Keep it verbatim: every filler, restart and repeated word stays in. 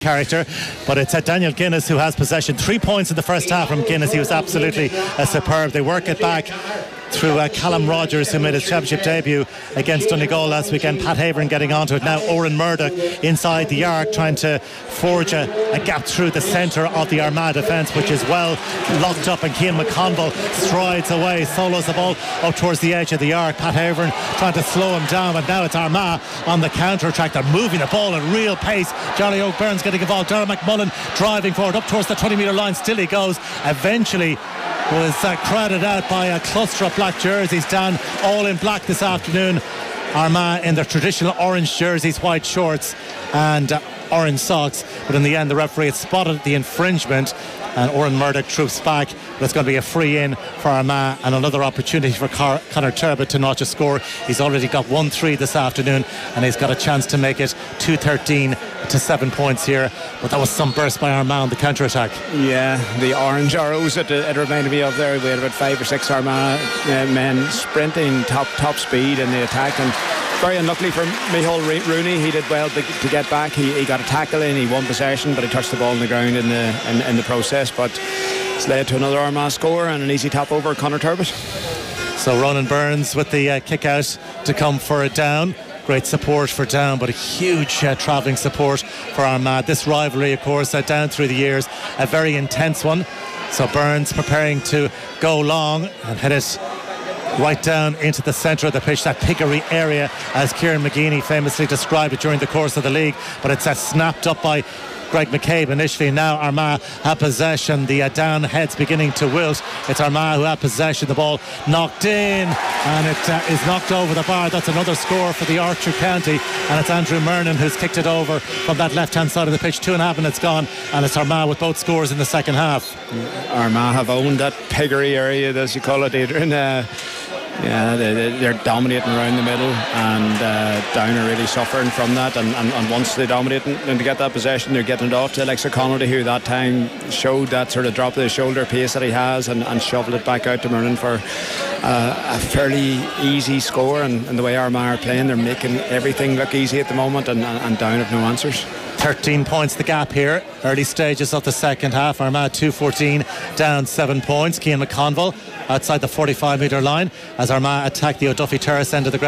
character, but it's uh, Daniel Guinness who has possession. Three points in the first half from Guinness. He was absolutely uh, superb. They work it back through uh, Callum Rogers, who made his championship debut against Donegal last weekend. Pat Haverin getting onto it. Now Oren Murdoch inside the arc, trying to forge a, a gap through the centre of the Armagh defence, which is well locked up, and Cian McConville strides away, solos the ball up towards the edge of the arc. Pat Haverin trying to slow him down, but now it's Armagh on the counter attack. They're moving the ball at real pace. Jolly Oak Burns getting involved. Darragh McMullen driving forward up towards the twenty metre line. Still he goes. Eventually was uh, crowded out by a cluster of black jerseys, down all in black this afternoon. Armagh in their traditional orange jerseys, white shorts and uh, orange socks, but in the end the referee had spotted the infringement and Oren Murdoch troops back, but it's going to be a free in for Armagh and another opportunity for Car- Conor Turbot to notch a score. He's already got one three this afternoon and he's got a chance to make it two thirteen to seven points here, but that was some burst by Armagh on the counter attack. Yeah, the orange arrows it, it reminded me of there. We had about five or six Armagh uh, men sprinting top top speed in the attack, and very unluckily for Micheál Rooney. He did well to, to get back. He, he got a tackle in, he won possession, but he touched the ball on the ground in the in, in the process. But it's led to another Armagh score and an easy tap over Conor Turbot. So Ronan Burns with the uh, kick out to come for a down. Great support for Down, but a huge uh, travelling support for Armagh. This rivalry, of course, uh, down through the years, a very intense one. So Burns preparing to go long and hit it right down into the centre of the pitch, that piggery area, as Kieran McGeeney famously described it during the course of the league. But it's uh, snapped up by Greg McCabe initially. Now Armagh have possession. The uh, Down heads beginning to wilt. It's Armagh who have possession. The ball knocked in and it uh, is knocked over the bar. That's another score for the Archer County, and it's Andrew Murnan who's kicked it over from that left hand side of the pitch. Two and a half minutes gone, and it's Armagh with both scores in the second half. Armagh have owned that piggery area, as you call it, Adrian. Uh, Yeah, they, they're dominating around the middle, and uh, Down are really suffering from that. And, and, and once they dominate and, and to get that possession, they're getting it off to Alexa Connolly, who that time showed that sort of drop of the shoulder pace that he has, and, and shoveled it back out to Murnan for uh, a fairly easy score. And, and the way Armagh are playing, they're making everything look easy at the moment, and, and, and Down have no answers. thirteen points the gap here, early stages of the second half. Armagh two fourteen, down seven points. Cian McConville outside the forty-five metre line as Armagh attack the O'Duffy Terrace end of the ground.